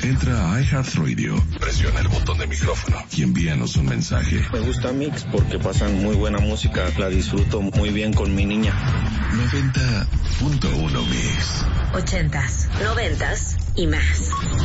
Entra a iHeartRadio, presiona el botón de micrófono y envíanos un mensaje. Me gusta Mix porque pasan muy buena música, la disfruto muy bien con mi niña. 90.1 Mix. 80s, 90s y más.